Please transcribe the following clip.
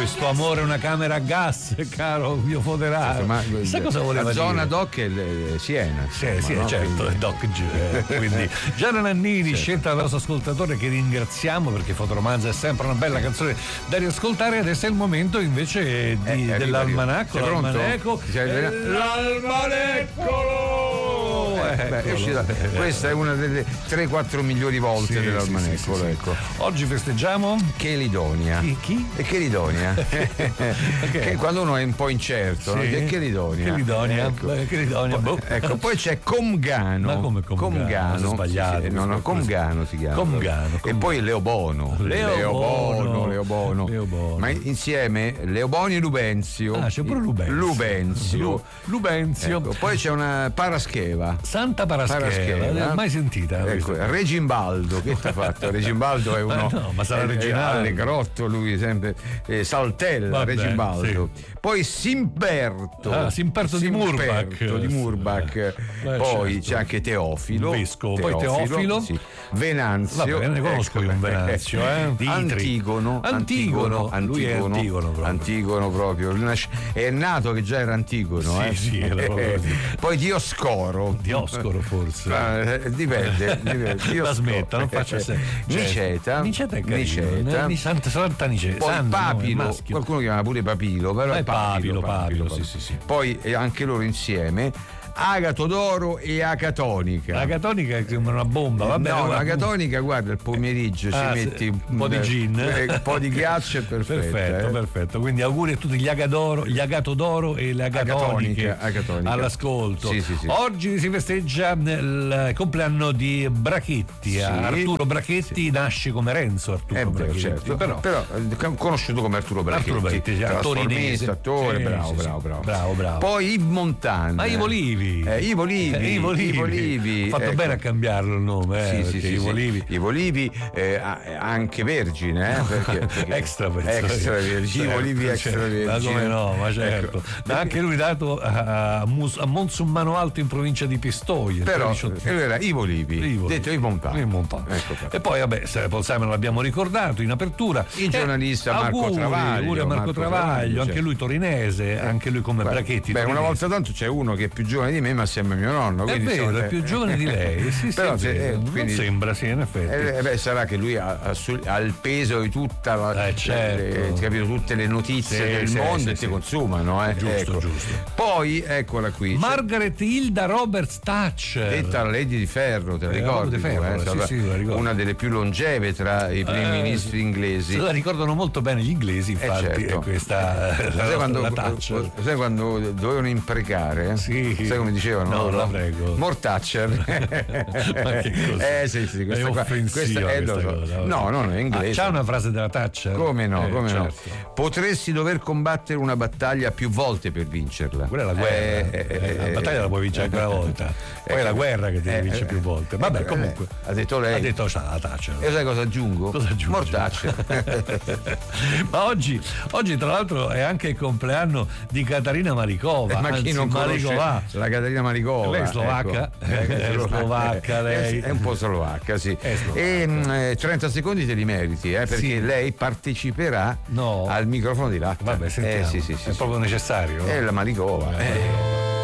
questo amore è una camera a gas, caro mio foderato. Ma sai cosa voleva la dire? Zona Doc è Siena. Sì, no? certo, è Doc G. Quindi Gianna Nannini, scelta dal nostro ascoltatore, che ringraziamo, perché Fotoromanza è sempre una bella canzone da riascoltare. Adesso è il momento invece dell'almanacco. L'almaneccolo. Questa è una delle 3-4 migliori volte dell'almaneccolo. Ecco. Oggi festeggiamo Chelidonia. Chi? È Chelidonia. Che quando uno è un po' incerto, no? È Chelidonia. Ecco, poi c'è Comgano. Ma come Comgano? Sbagliato. Comgano si chiama. Comgano. E poi Leobono. Leobono. Ma insieme Leoboni e Lubenzio. Ah, c'è pure Lubenzio. Ecco, poi c'è una Parascheva. Santa Parascheva. Mai sentita? Ecco, Regimbaldo, che ti ha fatto? Regimbaldo è uno. No, ma sarà originale. Grotto, lui sempre. Saltella, vabbè, Regimbaldo. Sì. Poi Simperto. Simperto di Murbach. Poi c'è anche Teofilo. Vescovo. Poi Teofilo. Sì. Venanzio. Vabbè, ne conosco io un Venanzio. Antigono. Lui è Antigono proprio. È nato che già era Antigono. Sì, era proprio. Poi Dioscoro forse. Dipende. La smetta, non faccia Niceta è carino. Santa Niceta. Poi Papilo, qualcuno chiama pure Papilo, però è Papilo. Sì. Poi anche loro insieme Agato d'oro e Acatonica. Acatonica sembra una bomba, vabbè. No, l'Acatonica, guarda, il pomeriggio ci metti un po' di gin, un po' di ghiaccio e perfetto. Quindi auguri a tutti gli Agato d'oro e le Acatoniche all'ascolto. Sì. Oggi si festeggia il compleanno di Brachetti. Arturo Brachetti nasce come Renzo Arturo Brachetti. Certo. Però conosciuto come Arturo Brachetti. Torinese. Attore, bravo. Poi Yves Montand. Ivo Livi. Ivo Livi. Ho fatto bene a cambiarlo il nome. Ivo Livi, anche vergine, perché extra vergine. Ivo Livi extra vergine. Ma come no, ma certo. Ecco. Ma anche lui dato a Monsummano Alto in provincia di Pistoia. Però era Ivo Livi, detto Yves Montand. E poi vabbè, Paul Simon l'abbiamo ricordato in apertura. Il giornalista Marco Travaglio, anche lui torinese, anche lui come Brachetti. Una volta tanto c'è uno che è più giovane di me, ma sembra mio nonno. È vero, è più giovane di lei. Però quindi sembra, sì, in effetti. Sarà che lui ha il peso di tutta capito, tutte le notizie del mondo e ti consumano. Giusto. Poi eccola qui. Margaret Hilda Roberts Thatcher. Detta la Lady di Ferro, te la ricordi? La ricordo. Una delle più longeve tra i primi ministri inglesi. Se la ricordano molto bene gli inglesi, infatti. Certo. Questa la Thatcher. Sai quando dovevano imprecare? Sì. Sai come dicevano? No, la prego. Mortaccer. Ma che cosa? Sì, questa è offensiva questa cosa. No, è inglese. C'è una frase della Thatcher? Come no? Certo. Potresti dover combattere una battaglia più volte per vincerla. Quella è la guerra. La battaglia la puoi vincere anche una volta. Poi è la guerra che devi vincere più volte. Vabbè, comunque. Ha detto lei. Ha detto la Thatcher. E sai cosa aggiungo? Mortaccer. Ma oggi tra l'altro è anche il compleanno di Caterina Marikova. Ma chi non conosce la Caterina Marikova? Lei è slovacca? È slovacca lei. È un po' slovacca, sì. E 30 secondi te li meriti, perché lei parteciperà al microfono di latte. Vabbè, sentiamo. Sì. È proprio necessario. È la Marikova.